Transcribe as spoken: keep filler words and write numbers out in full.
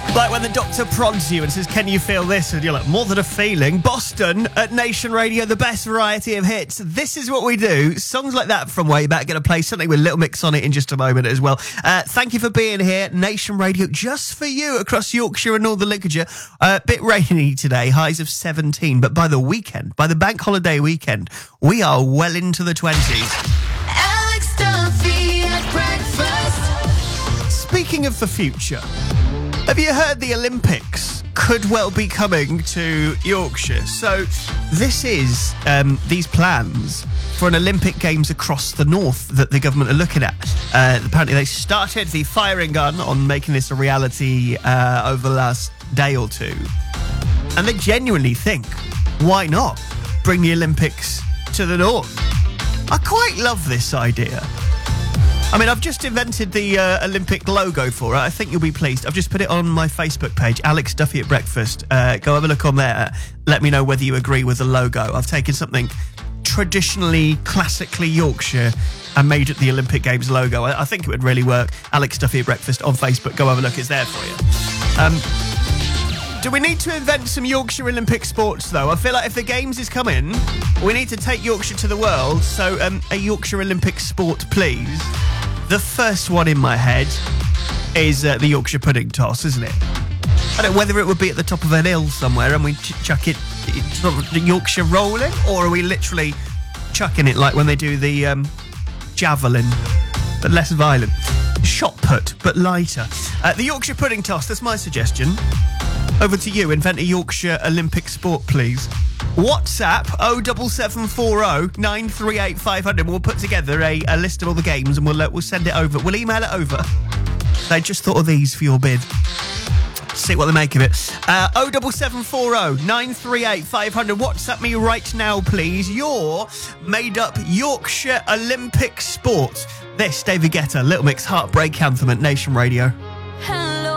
Like when the doctor prods you and says, can you feel this? And you're like, more than a feeling. Boston at Nation Radio, the best variety of hits. This is what we do. Songs like that from way back. Going to play something with Little Mix on it in just a moment as well. Uh, thank you for being here. Nation Radio, just for you, across Yorkshire and Northern Lincolnshire. A uh, bit rainy today, highs of seventeen. But by the weekend, by the bank holiday weekend, we are well into the twenties. Alex Duffy at breakfast. Speaking of the future, have you heard the Olympics could well be coming to Yorkshire? So this is um, these plans for an Olympic Games across the north that the government are looking at. Uh, apparently they started the firing gun on making this a reality uh, over the last day or two. And they genuinely think, why not bring the Olympics to the north? I quite love this idea. I mean, I've just invented the uh, Olympic logo for it. I think you'll be pleased. I've just put it on my Facebook page, Alex Duffy at Breakfast. Uh, go have a look on there. Let me know whether you agree with the logo. I've taken something traditionally, classically Yorkshire and made it the Olympic Games logo. I, I think it would really work. Alex Duffy at Breakfast on Facebook. Go have a look. It's there for you. Um, do we need to invent some Yorkshire Olympic sports, though? I feel like if the Games is coming, we need to take Yorkshire to the world. So um, a Yorkshire Olympic sport, please. The first one in my head is uh, the Yorkshire pudding toss, isn't it? I don't know whether it would be at the top of an hill somewhere and we ch- chuck it, it's not the Yorkshire rolling, or are we literally chucking it like when they do the um, javelin, but less violent? Shot put, but lighter. Uh, the Yorkshire pudding toss, that's my suggestion. Over to you, invent a Yorkshire Olympic sport, please. WhatsApp oh seven seven four oh nine three eight five hundred. We'll put together a, a list of all the games and we'll uh, we'll send it over. We'll email it over. They just thought of these for your bid. See what they make of it. Uh, oh seven seven four oh nine three eight five hundred. WhatsApp me right now, please. Your made-up Yorkshire Olympic sport. This, David Guetta, Little Mix Heartbreak Anthem at Nation Radio.